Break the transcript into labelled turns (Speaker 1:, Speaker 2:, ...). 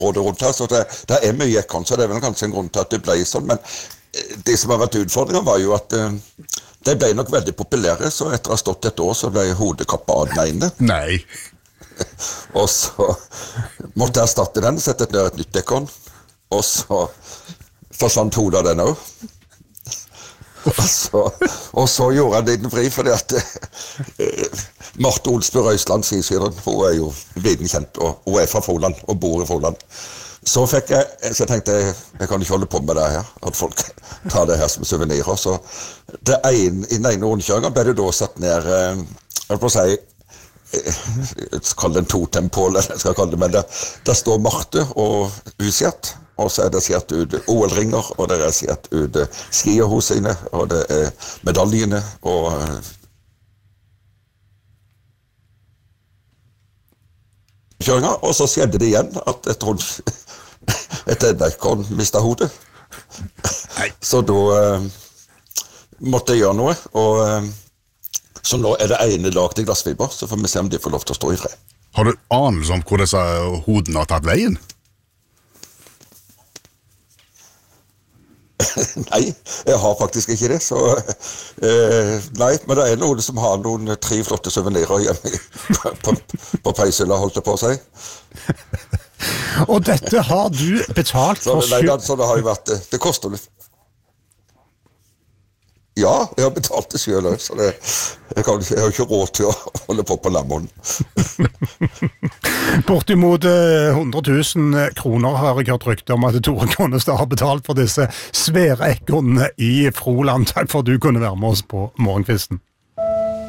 Speaker 1: området rundt her, så det mye ekorn, så det vel kanskje en grunn til at det ble sånn, men det som har vært utfordringen var jo at de ble nok veldig populære, så etter å ha stått et år så ble hodet kappet av den ene.
Speaker 2: Nei.
Speaker 1: Og så måtte jeg erstatte den, sette ned et nytt ekorn, og så forsvant hodet av den også. Og så gjorde jeg den fri, fordi at Marte Olsbø Røisland, skiskytteren, hun jo viden kjent, og hun fra Froland, og bor i Froland. Så tenkte jeg kan ikke holde på med det her, at folk tar det her som souvenirer. Så i den ene rundkjøringen ble det da satt ned, jeg vil på å si, jeg skal kalle det en totempål, men der står Marte og Usiat, og så det skjert ut OL-ringer, og det skjert ut skier hos sine, og det medaljene, og kjøringer, og så skjedde det igjen at et ekorn mistet hodet. Så da måtte jeg gjøre noe, og så nå det ene lagt i glassfiber, så får vi se om de får lov til å stå i fred.
Speaker 2: Har du anelse om hvor disse hodene har tatt veien?
Speaker 1: Nei, jeg har faktisk ikke det, så nei, men det noen som har noen 3 flotte souvenirer hjemme på peishylla, holdt det på å si.
Speaker 3: Og dette har du betalt for
Speaker 1: selv? Så det har jo vært, det koster litt. Ja, jeg har betalt det selv, så jeg har ikke råd til å holde på Lammon.
Speaker 3: Bortimot 100 000 kroner har jeg hørt rykte om at Tore Konnestad har betalt for disse svære ekornene i Froland. Takk for at du kunne være med oss på Morgenkvisten.